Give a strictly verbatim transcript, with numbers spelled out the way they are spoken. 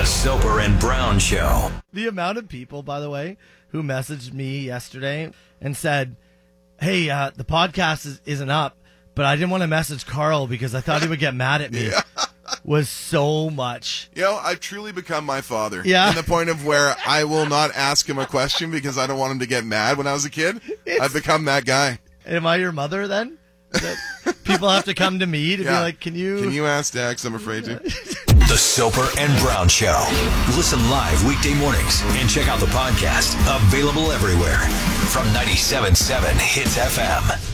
The Soper and Brown Show. The amount of people, by the way, who messaged me yesterday and said, hey, uh, the podcast is, isn't up, but I didn't want to message Carl because I thought he would get mad at me, Yeah. was so much. You know, I've truly become my father. Yeah. To the point of where I will not ask him a question because I don't want him to get mad when I was a kid. It's- I've become that guy. Am I your mother then? That people have to come to me to Yeah. be like, can you... Can you ask Dax? I'm afraid to. The Soper and Brown Show. Listen live weekday mornings and check out the podcast. Available everywhere. From ninety-seven point seven Hits F M.